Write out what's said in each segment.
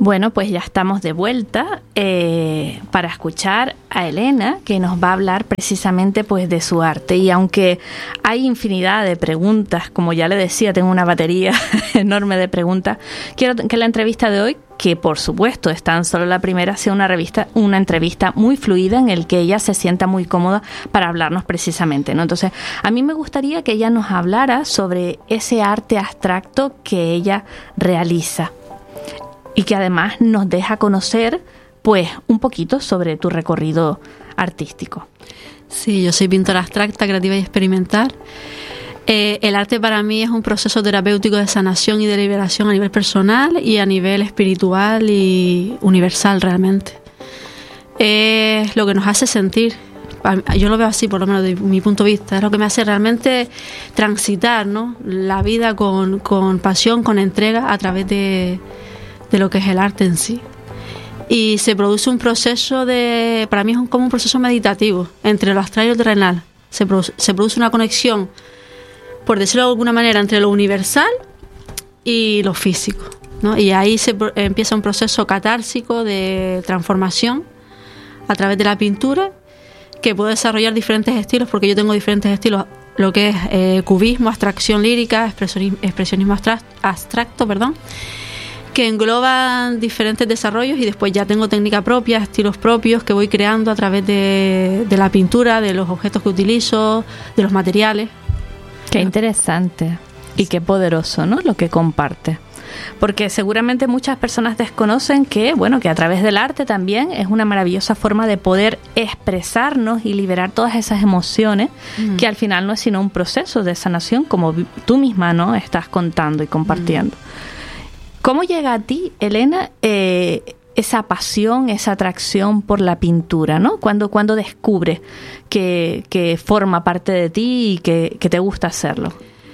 Bueno, pues ya estamos de vuelta para escuchar a Elena, que nos va a hablar precisamente pues de su arte. Y aunque hay infinidad de preguntas, como ya le decía, tengo una batería enorme de preguntas, quiero que la entrevista de hoy, que por supuesto es tan solo la primera, sea una entrevista muy fluida en el que ella se sienta muy cómoda para hablarnos precisamente, ¿no? Entonces, a mí me gustaría que ella nos hablara sobre ese arte abstracto que ella realiza y que además nos deja conocer pues un poquito sobre tu recorrido artístico. Sí, yo soy pintora abstracta, creativa y experimental. El arte para mí es un proceso terapéutico de sanación y de liberación a nivel personal y a nivel espiritual y universal realmente. Es lo que nos hace sentir. Yo lo veo así, por lo menos desde mi punto de vista. Es lo que me hace realmente transitar, ¿no?, la vida con pasión, con entrega a través de lo que es el arte en sí. Y se produce un proceso para mí es como un proceso meditativo entre lo astral y lo terrenal. Se produce una conexión, por decirlo de alguna manera, entre lo universal y lo físico, ¿no? Y ahí empieza un proceso catársico de transformación a través de la pintura, que puedo desarrollar diferentes estilos, porque yo tengo diferentes estilos, lo que es cubismo, abstracción lírica, expresionismo abstracto, que engloban diferentes desarrollos, y después ya tengo técnica propia, estilos propios que voy creando a través de la pintura, de los objetos que utilizo, de los materiales. Qué interesante y qué poderoso, ¿no?, lo que comparte. Porque seguramente muchas personas desconocen que, bueno, que a través del arte también es una maravillosa forma de poder expresarnos y liberar todas esas emociones, que al final no es sino un proceso de sanación, como tú misma, ¿no?, estás contando y compartiendo. ¿Cómo llega a ti, Elena, esa pasión, esa atracción por la pintura, ¿no? ¿Cuándo descubres que forma parte de ti y que te gusta hacerlo?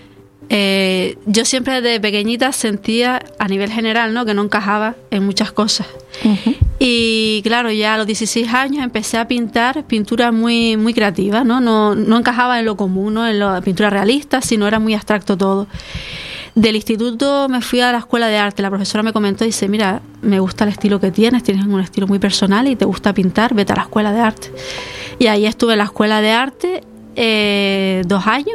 Yo siempre desde pequeñita sentía a nivel general, ¿no?, que no encajaba en muchas cosas. Uh-huh. Y claro, ya a los 16 años empecé a pintar pintura muy, muy creativa, ¿no? No encajaba en lo común, ¿no?, en la pintura realista, sino era muy abstracto todo. Del instituto me fui a la escuela de arte. La profesora me comentó y dice: mira, me gusta el estilo que tienes un estilo muy personal y te gusta pintar, vete a la escuela de arte. Y ahí estuve en la escuela de arte 2 años,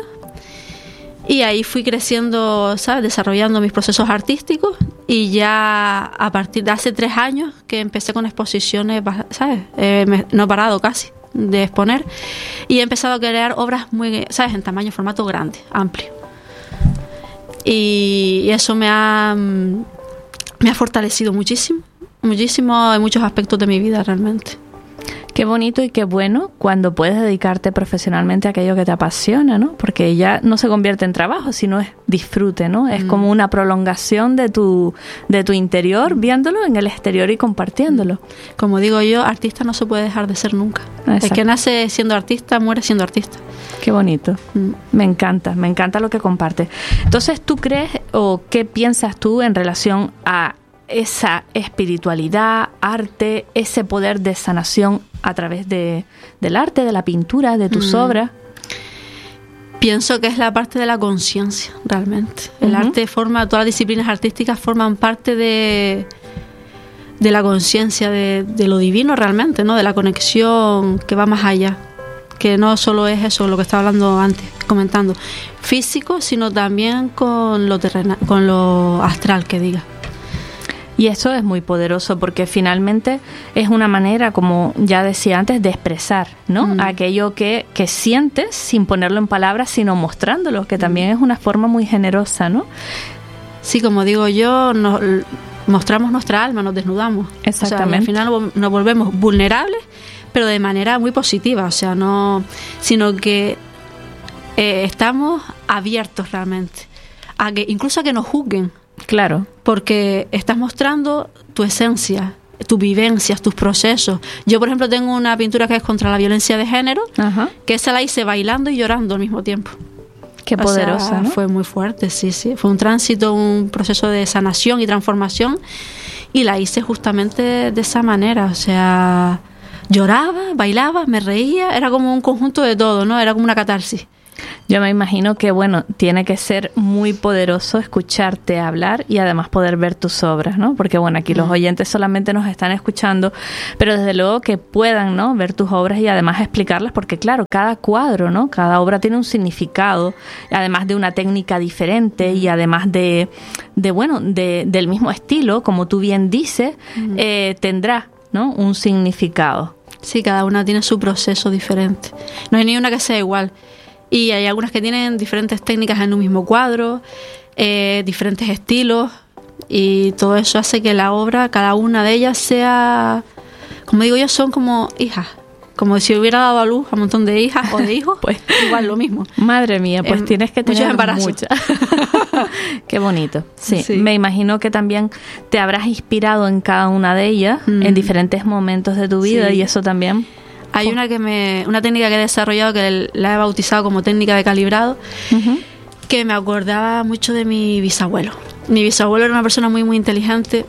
y ahí fui creciendo, ¿sabes?, desarrollando mis procesos artísticos, y ya a partir de hace 3 años que empecé con exposiciones, ¿sabes?, no he parado casi de exponer, y he empezado a crear obras muy, ¿sabes?, en tamaño, formato grande, amplio. Y eso me ha fortalecido muchísimo en muchos aspectos de mi vida realmente. Qué bonito y qué bueno cuando puedes dedicarte profesionalmente a aquello que te apasiona, ¿no? Porque ya no se convierte en trabajo, sino es disfrute, ¿no? Es como una prolongación de tu interior, viéndolo en el exterior y compartiéndolo. Como digo yo, artista no se puede dejar de ser nunca. Exacto. El que nace siendo artista, muere siendo artista. Qué bonito. Me encanta lo que compartes. Entonces, ¿tú crees o qué piensas tú en relación a esa espiritualidad, arte, ese poder de sanación a través del arte, de la pintura, de tus obras? Pienso que es la parte de la conciencia, realmente. El arte todas las disciplinas artísticas forman parte de la conciencia, de lo divino realmente, ¿no?, de la conexión que va más allá. Que no solo es eso, lo que estaba hablando antes, comentando, físico, sino también con lo terrenal, con lo astral, que diga. Y eso es muy poderoso porque finalmente es una manera, como ya decía antes, de expresar, ¿no? Aquello que sientes sin ponerlo en palabras, sino mostrándolo, que también es una forma muy generosa, ¿no? Sí, como digo yo, mostramos nuestra alma, nos desnudamos. Exactamente. O sea, al final nos volvemos vulnerables, pero de manera muy positiva, o sea, no, sino que estamos abiertos realmente, incluso a que nos juzguen. Claro. Porque estás mostrando tu esencia, tus vivencias, tus procesos. Yo, por ejemplo, tengo una pintura que es contra la violencia de género, que esa la hice bailando y llorando al mismo tiempo. Qué poderosa, ¿no? Fue muy fuerte, sí. Fue un tránsito, un proceso de sanación y transformación, y la hice justamente de esa manera, o sea, lloraba, bailaba, me reía, era como un conjunto de todo, ¿no? Era como una catarsis. Yo me imagino que, bueno, tiene que ser muy poderoso escucharte hablar y además poder ver tus obras, ¿no? Porque, bueno, aquí los oyentes solamente nos están escuchando, pero desde luego que puedan, ¿no?, ver tus obras y además explicarlas, porque, claro, cada cuadro, ¿no?, cada obra tiene un significado, además de una técnica diferente y además del mismo estilo, como tú bien dices, tendrá, ¿no?, un significado. Sí, cada una tiene su proceso diferente. No hay ni una que sea igual. Y hay algunas que tienen diferentes técnicas en un mismo cuadro, diferentes estilos, y todo eso hace que la obra, cada una de ellas sea, como digo yo, son como hijas. Como si hubiera dado a luz a un montón de hijas o de hijos, pues igual lo mismo. Madre mía, pues tienes que tener muchas. Qué bonito. Sí, me imagino que también te habrás inspirado en cada una de ellas en diferentes momentos de tu vida, y eso también. Hay una técnica que he desarrollado que la he bautizado como técnica de calibrado, que me acordaba mucho de mi bisabuelo. Mi bisabuelo era una persona muy, muy inteligente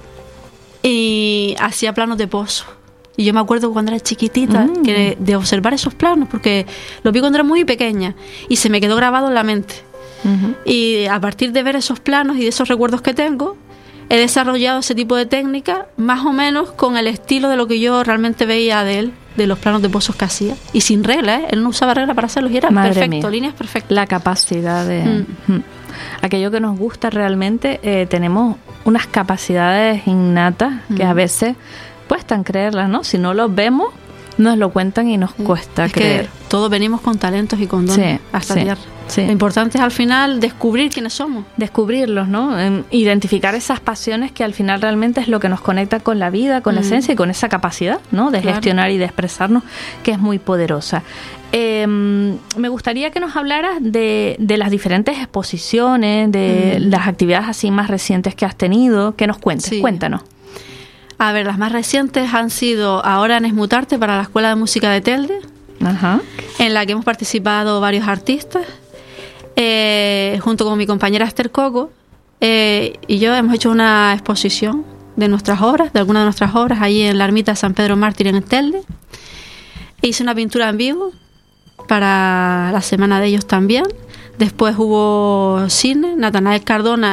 y hacía planos de pozo. Y yo me acuerdo cuando era chiquitita de observar esos planos, porque los vi cuando era muy pequeña y se me quedó grabado en la mente. Y a partir de ver esos planos y de esos recuerdos que tengo, he desarrollado ese tipo de técnica más o menos con el estilo de lo que yo realmente veía de él, de los planos de pozos que hacía. Y sin regla, él no usaba regla para hacerlos y era perfecto, líneas perfectas. La capacidad de... Aquello que nos gusta realmente, tenemos unas capacidades innatas que a veces cuestan creerlas, ¿no? Si no los vemos, nos lo cuentan y nos cuesta creer. Que todos venimos con talentos y con dones a esta tierra. Sí. Lo importante es al final descubrir quiénes somos. Descubrirlos, ¿no? Identificar esas pasiones que al final realmente es lo que nos conecta con la vida, con la esencia y con esa capacidad, ¿no?, de gestionar y de expresarnos, que es muy poderosa. Me gustaría que nos hablaras de las diferentes exposiciones, de las actividades así más recientes que has tenido. Que nos cuentes, cuéntanos. A ver, las más recientes han sido ahora en Esmutarte para la Escuela de Música de Telde, en la que hemos participado varios artistas, junto con mi compañera Esther Coco, y yo hemos hecho una exposición de nuestras obras, de algunas de nuestras obras, ahí en la ermita de San Pedro Mártir en Telde. Hice una pintura en vivo para la semana de ellos también. Después hubo cine. Natanael Cardona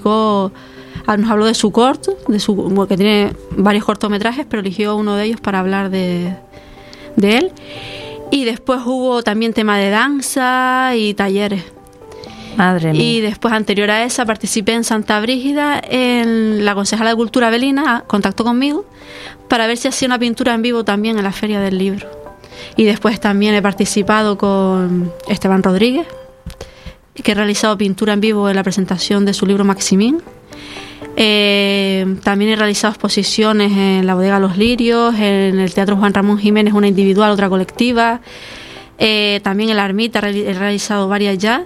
nos habló de su corto, que tiene varios cortometrajes, pero eligió uno de ellos para hablar de él. Y después hubo también tema de danza y talleres. Madre mía. Y después, anterior a esa, participé en Santa Brígida, en la concejala de Cultura Belina contactó conmigo para ver si hacía una pintura en vivo también en la Feria del Libro. Y después también he participado con Esteban Rodríguez, que ha realizado pintura en vivo en la presentación de su libro Maximín. También he realizado exposiciones en la Bodega Los Lirios, en el Teatro Juan Ramón Jiménez, una individual, otra colectiva. También en la Ermita he realizado varias ya.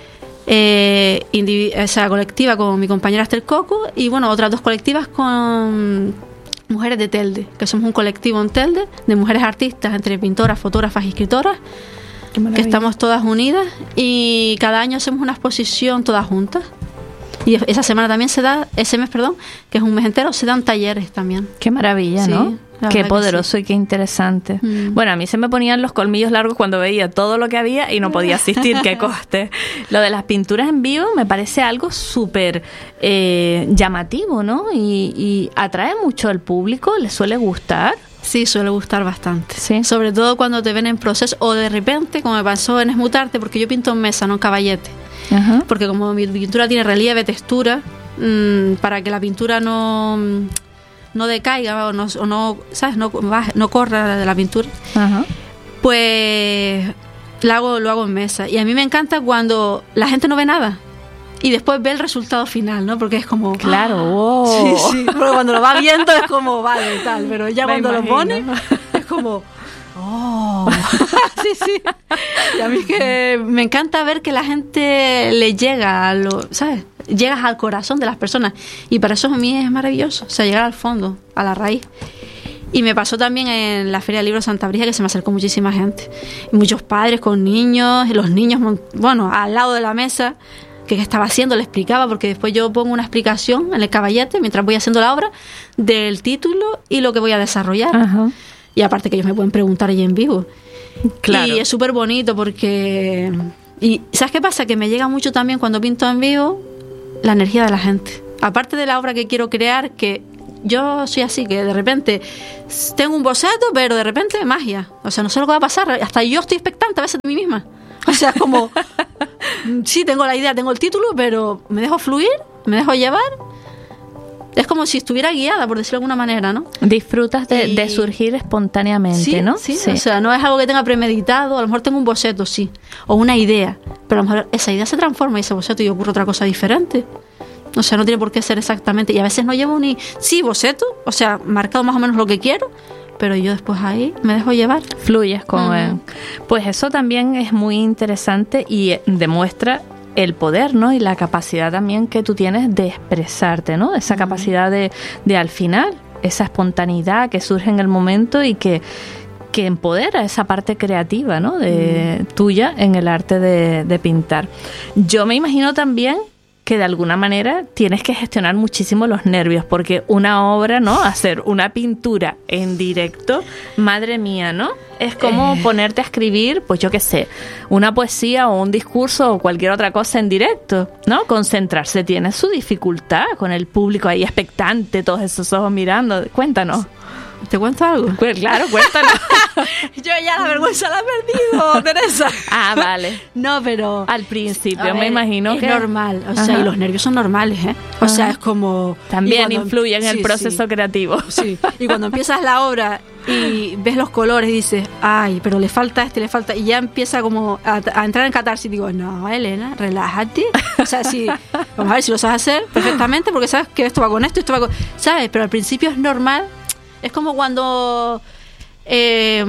Esa colectiva con mi compañera Esther Coco, y bueno, otras dos colectivas con Mujeres de Telde, que somos un colectivo en Telde de mujeres artistas, entre pintoras, fotógrafas y escritoras, que estamos todas unidas, y cada año hacemos una exposición todas juntas. Y esa semana también ese mes, que es un mes entero, se dan talleres también. Qué maravilla, ¿no? Qué poderoso y qué interesante. Bueno, a mí se me ponían los colmillos largos cuando veía todo lo que había y no podía asistir, qué coste. Lo de las pinturas en vivo me parece algo súper llamativo, ¿no? Y atrae mucho al público, ¿le suele gustar? Sí, suele gustar bastante. ¿Sí? Sobre todo cuando te ven en proceso o de repente, como me pasó en Esmutarte, porque yo pinto en mesa, no en caballete. Porque como mi pintura tiene relieve, textura, para que la pintura no decaiga o no ¿sabes? No corra de la pintura, pues lo hago en mesa. Y a mí me encanta cuando la gente no ve nada y después ve el resultado final, ¿no? Porque es como... Claro, wow. Sí, porque cuando lo va viendo es como, vale, tal, pero ya cuando lo pone es como... ¡Oh! Sí. Y a mí que me encanta ver que la gente le llega ¿sabes? Llegas al corazón de las personas. Y para eso a mí es maravilloso. O sea, llegar al fondo, a la raíz. Y me pasó también en la Feria del Libro Santa Brígida, que se me acercó muchísima gente. Y muchos padres con niños, y los niños, bueno, al lado de la mesa, que estaba haciendo, le explicaba, porque después yo pongo una explicación en el caballete, mientras voy haciendo la obra, del título y lo que voy a desarrollar. Y aparte que ellos me pueden preguntar ahí en vivo. Claro. Y es súper bonito porque Y ¿sabes qué pasa? Que me llega mucho también cuando pinto en vivo la energía de la gente. Aparte de la obra que quiero crear, que yo soy así, que de repente tengo un boceto, pero de repente magia. O sea, no sé lo que va a pasar. Hasta yo estoy expectante a veces de mí misma. O sea, como... sí, tengo la idea, tengo el título, pero me dejo fluir, me dejo llevar. Es como si estuviera guiada, por decirlo de alguna manera, ¿no? Disfrutas de surgir espontáneamente, sí, ¿no? Sí, o sea, no es algo que tenga premeditado. A lo mejor tengo un boceto, sí, o una idea, pero a lo mejor esa idea se transforma y ese boceto y ocurre otra cosa diferente. O sea, no tiene por qué ser exactamente. Y a veces no llevo ni... sí, boceto, o sea, marcado más o menos lo que quiero, pero yo después ahí me dejo llevar. Fluyes con él. Pues eso también es muy interesante y demuestra el poder, ¿no? Y la capacidad también que tú tienes de expresarte, ¿no? Esa capacidad de al final, esa espontaneidad que surge en el momento y que empodera esa parte creativa, ¿no? Tuya en el arte de pintar. Yo me imagino también que de alguna manera tienes que gestionar muchísimo los nervios, porque una obra, ¿no? Hacer una pintura en directo, madre mía, ¿no? Es como ponerte a escribir, pues yo qué sé, una poesía o un discurso o cualquier otra cosa en directo, ¿no? Concentrarse tiene su dificultad con el público ahí expectante, todos esos ojos mirando. Cuéntanos. ¿Te cuento algo? Pues claro, cuéntanos. Yo ya la vergüenza la he perdido, Teresa. Ah, vale. No, pero... al principio me imagino que... es normal, o sea, y los nervios son normales, ¿eh? O sea, es como... también influye en el proceso creativo. Sí, y cuando empiezas la obra y ves los colores y dices, ay, pero le falta le falta... y ya empieza como a entrar en catarsis. Digo, no, Elena, relájate. O sea, sí, vamos a ver si lo sabes hacer perfectamente, porque sabes que esto va con esto va con... ¿sabes? Pero al principio es normal. Es como cuando se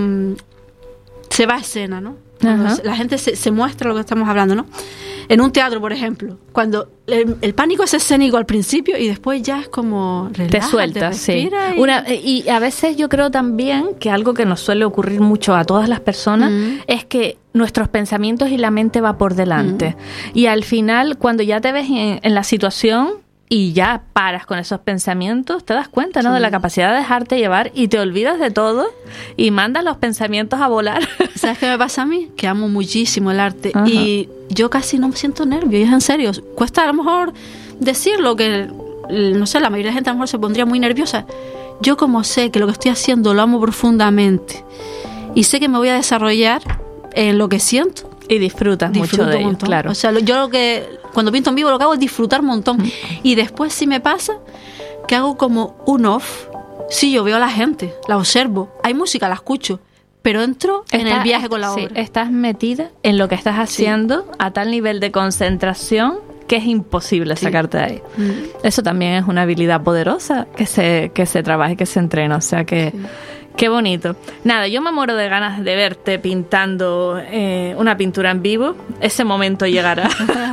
va a escena, ¿no? La gente se muestra lo que estamos hablando, ¿no? En un teatro, por ejemplo, cuando el pánico es escénico al principio y después ya es como... relájate, te sueltas, sí. Y... y a veces yo creo también que algo que nos suele ocurrir mucho a todas las personas es que nuestros pensamientos y la mente va por delante. Y al final, cuando ya te ves en la situación... y ya paras con esos pensamientos, te das cuenta, ¿no? Sí. De la capacidad de dejarte llevar y te olvidas de todo y mandas los pensamientos a volar. ¿Sabes qué me pasa a mí? Que amo muchísimo el arte. Ajá. Y yo casi no me siento nervio, y es en serio. Cuesta a lo mejor decirlo, que no sé, la mayoría de la gente a lo mejor se pondría muy nerviosa. Yo como sé que lo que estoy haciendo lo amo profundamente y sé que me voy a desarrollar en lo que siento. Y disfrutas mucho de ello, claro. O sea, yo lo que... cuando pinto en vivo lo que hago es disfrutar un montón. Y después sí me pasa que hago como un off. Sí, yo veo a la gente, la observo. Hay música, la escucho. Pero entro en el viaje con la obra. Estás metida en lo que estás haciendo a tal nivel de concentración que es imposible sacarte de ahí. Eso también es una habilidad poderosa que se trabaja y que se entrena. O sea que... qué bonito. Nada, yo me muero de ganas de verte pintando una pintura en vivo. Ese momento llegará.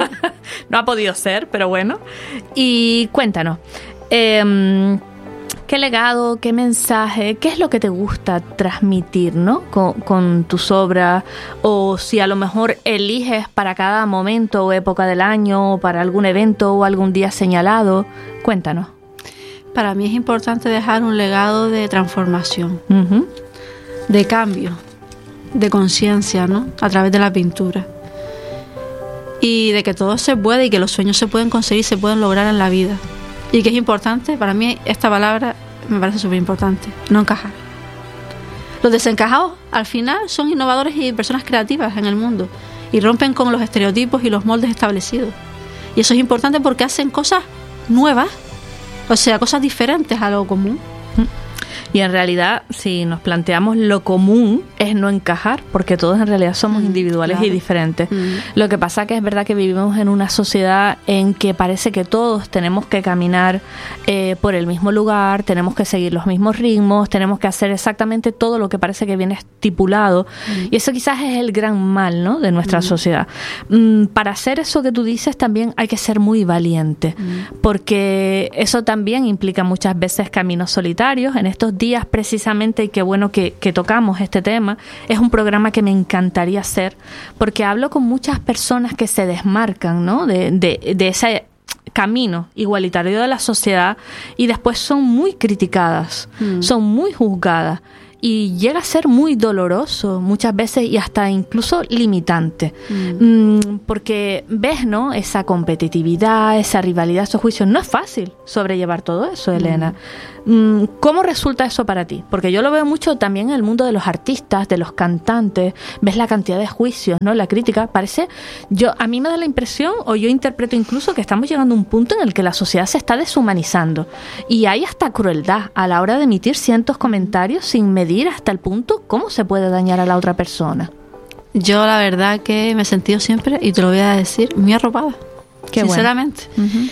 No ha podido ser, pero bueno. Y cuéntanos, ¿qué legado, qué mensaje, qué es lo que te gusta transmitir, ¿no? con tus obras? O si a lo mejor eliges para cada momento o época del año, o para algún evento o algún día señalado. Cuéntanos. Para mí es importante dejar un legado de transformación, de cambio, de conciencia, ¿no? A través de la pintura. Y de que todo se puede y que los sueños se pueden conseguir, se pueden lograr en la vida. Y que es importante, para mí esta palabra me parece súper importante, no encajar. Los desencajados al final son innovadores y personas creativas en el mundo y rompen con los estereotipos y los moldes establecidos. Y eso es importante porque hacen cosas nuevas. O sea, cosas diferentes a lo común. Y en realidad, si nos planteamos lo común, es no encajar, porque todos en realidad somos individuales, claro, y diferentes. Lo que pasa que es verdad que vivimos en una sociedad en que parece que todos tenemos que caminar por el mismo lugar, tenemos que seguir los mismos ritmos, tenemos que hacer exactamente todo lo que parece que viene estipulado. Y eso quizás es el gran mal, ¿no?, de nuestra sociedad. Para hacer eso que tú dices también hay que ser muy valiente, porque eso también implica muchas veces caminos solitarios. En estos días precisamente, y qué bueno que tocamos este tema, es un programa que me encantaría hacer, porque hablo con muchas personas que se desmarcan, ¿no?, de ese camino igualitario de la sociedad, y después son muy criticadas, son muy juzgadas. y llega a ser muy doloroso muchas veces y hasta incluso limitante. Porque ves, ¿no?, esa competitividad, esa rivalidad, esos juicios. No es fácil sobrellevar todo eso, Elena. ¿Cómo resulta eso para ti? Porque yo lo veo mucho también en el mundo de los artistas, de los cantantes. Ves la cantidad de juicios, ¿no? La crítica. A mí me da la impresión, o yo interpreto incluso, que estamos llegando a un punto en el que la sociedad se está deshumanizando. Y hay hasta crueldad a la hora de emitir ciertos comentarios sin medir hasta el punto cómo se puede dañar a la otra persona. Yo la verdad que me he sentido siempre, y te lo voy a decir, muy arropada. Qué sinceramente. Bueno.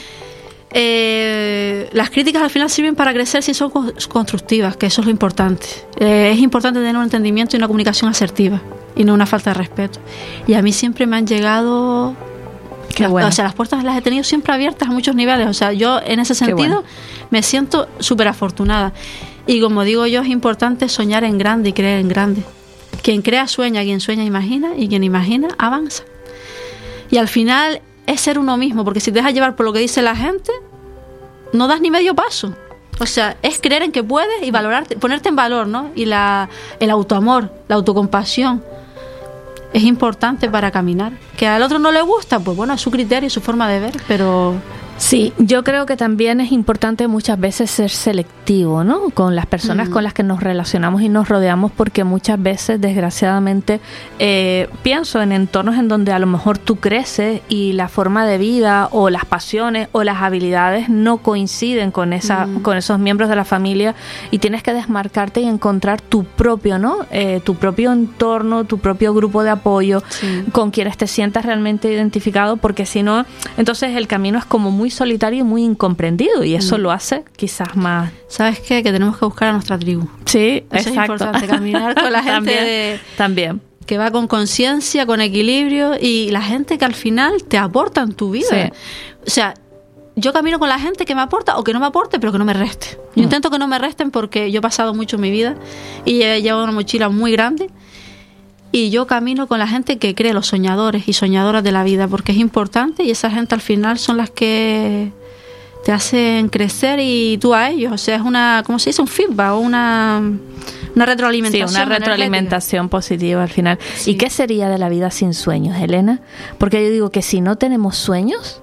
Las críticas al final sirven para crecer si son constructivas, que eso es lo importante. Es importante tener un entendimiento y una comunicación asertiva y no una falta de respeto. Y a mí siempre me han llegado... Bueno. O sea, las puertas las he tenido siempre abiertas a muchos niveles. O sea, yo en ese sentido me siento súper afortunada. Y como digo yo, es importante soñar en grande y creer en grande. Quien crea sueña, quien sueña imagina, y quien imagina avanza. Y al final es ser uno mismo, porque si te dejas llevar por lo que dice la gente, no das ni medio paso. O sea, es creer en que puedes y valorarte, ponerte en valor, ¿no? Y el autoamor, la autocompasión es importante para caminar. Que al otro no le gusta, pues bueno, es su criterio y su forma de ver, pero... Sí, yo creo que también es importante muchas veces ser selectivo, ¿no?, con las personas con las que nos relacionamos y nos rodeamos, porque muchas veces, desgraciadamente, pienso en entornos en donde a lo mejor tú creces y la forma de vida o las pasiones o las habilidades no coinciden con esos miembros de la familia, y tienes que desmarcarte y encontrar tu propio, ¿no?, tu propio entorno, tu propio grupo de apoyo, con quienes te sientas realmente identificado, porque si no, entonces el camino es como muy solitario y muy incomprendido, y eso lo hace quizás más... ¿Sabes qué? Que tenemos que buscar a nuestra tribu. Sí, eso exacto. Es importante, caminar con la gente también. Que va con conciencia, con equilibrio, y la gente que al final te aporta en tu vida. Sí. O sea, yo camino con la gente que me aporta o que no me aporte, pero que no me reste. Yo intento que no me resten, porque yo he pasado mucho en mi vida y he llevado una mochila muy grande. Y yo camino con la gente que cree, los soñadores y soñadoras de la vida, porque es importante, y esa gente al final son las que te hacen crecer y tú a ellos. O sea, es una, ¿cómo se dice? Un feedback, una retroalimentación. Sí, una retroalimentación positiva al final. Sí. ¿Y qué sería de la vida sin sueños, Elena? Porque yo digo que si no tenemos sueños,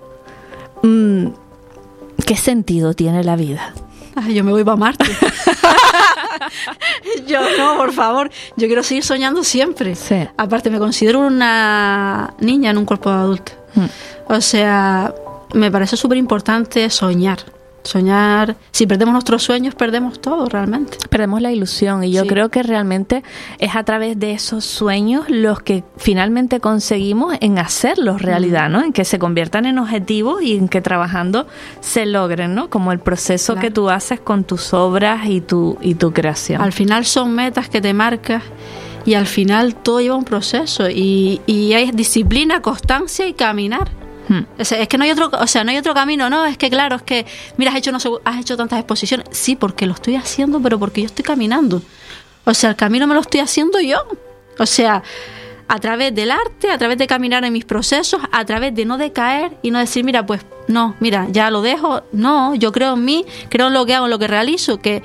¿qué sentido tiene la vida? Ay, yo me voy para Marte. Yo no, por favor. Yo quiero seguir soñando siempre. Sí. Aparte, me considero una niña en un cuerpo de adulto. O sea, me parece súper importante soñar. Soñar. Si perdemos nuestros sueños, perdemos todo realmente. Perdemos la ilusión, y yo creo que realmente es a través de esos sueños los que finalmente conseguimos en hacerlos realidad, ¿no? En que se conviertan en objetivos y en que trabajando se logren, ¿no? Como el proceso que tú haces con tus obras y tu creación. Al final son metas que te marcas, y al final todo lleva un proceso, y hay disciplina, constancia y caminar. Es que no hay otro, o sea, no hay otro camino, no, es que claro, es que mira, has hecho tantas exposiciones, sí, porque lo estoy haciendo, pero porque yo estoy caminando. O sea, el camino me lo estoy haciendo yo. O sea, a través del arte, a través de caminar en mis procesos, a través de no decaer y no decir, mira, pues no, mira, ya lo dejo. No, yo creo en mí, creo en lo que hago, en lo que realizo, que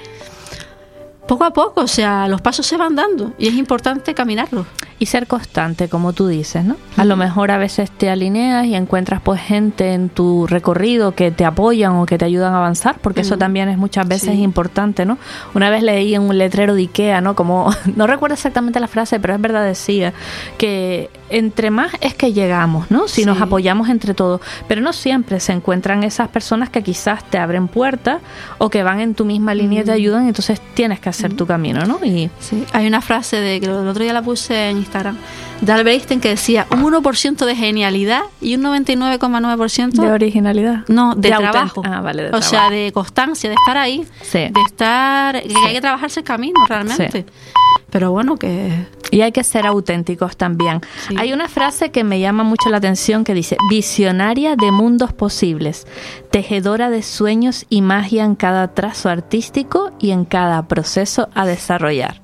poco a poco, o sea, los pasos se van dando y es importante caminarlos. Y ser constante, como tú dices, ¿no? A lo mejor a veces te alineas y encuentras pues gente en tu recorrido que te apoyan o que te ayudan a avanzar, porque eso también es muchas veces importante, ¿no? Una vez leí en un letrero de Ikea, ¿no? Como, no recuerdo exactamente la frase, pero es verdad, decía que entre más es que llegamos, ¿no? Si nos apoyamos entre todos, pero no siempre se encuentran esas personas que quizás te abren puertas o que van en tu misma línea y te ayudan, entonces tienes que hacer tu camino, ¿no? Y hay una frase que el otro día la puse en Instagram, de Albert Einstein, que decía un 1% de genialidad y un 99,9% de originalidad. No, de trabajo. Vale, de trabajo. Sea, de constancia, de estar ahí, de estar, que hay que trabajarse el camino realmente. Pero bueno, que... Y hay que ser auténticos también. Hay una frase que me llama mucho la atención que dice: visionaria de mundos posibles, tejedora de sueños y magia en cada trazo artístico y en cada proceso a desarrollar.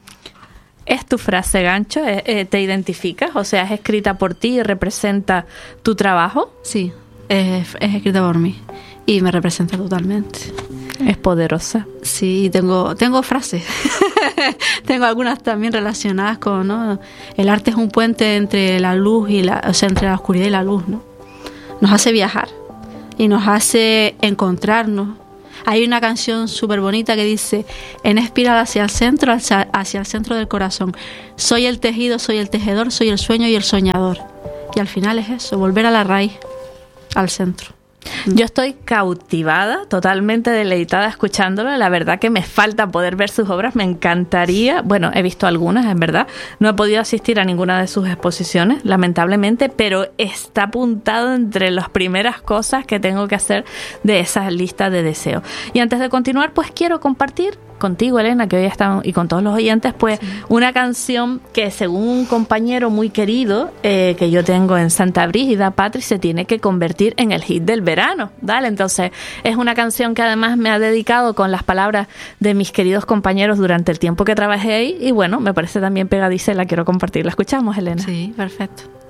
¿Es tu frase gancho? ¿Te identificas? O sea, ¿es escrita por ti y representa tu trabajo? Sí, es escrita por mí y me representa totalmente. Es poderosa. Sí, tengo frases. Tengo algunas también relacionadas con, ¿no? El arte es un puente entre la luz y entre la oscuridad y la luz, ¿no? Nos hace viajar y nos hace encontrarnos. Hay una canción súper bonita que dice: en espiral hacia el centro del corazón. Soy el tejido, soy el tejedor, soy el sueño y el soñador. Y al final es eso, volver a la raíz, al centro. Yo estoy cautivada, totalmente deleitada escuchándolo. La verdad que me falta poder ver sus obras, me encantaría. Bueno, he visto algunas, en verdad. No he podido asistir a ninguna de sus exposiciones, lamentablemente, pero está apuntado entre las primeras cosas que tengo que hacer de esa lista de deseos. Y antes de continuar, pues quiero compartir contigo, Elena, que hoy están, y con todos los oyentes, pues sí, una canción que, según un compañero muy querido que yo tengo en Santa Brígida, Patri, se tiene que convertir en el hit del verano, ¿vale? Entonces es una canción que además me ha dedicado con las palabras de mis queridos compañeros durante el tiempo que trabajé ahí, y bueno, me parece también pegadiza y la quiero compartir. ¿La escuchamos, Elena? Sí, perfecto.